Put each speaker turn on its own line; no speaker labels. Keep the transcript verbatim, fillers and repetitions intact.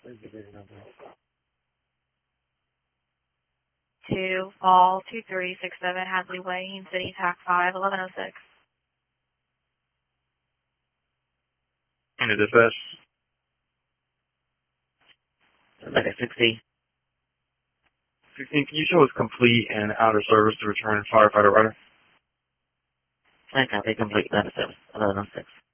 Two, fall, two three six seven, Hadley Way, Union City, T A C five, eleven oh six.
Into dispatch.
Like a sixty.
sixteen, can you show us complete and out of service to return firefighter rider?
I copy complete, eleven oh six.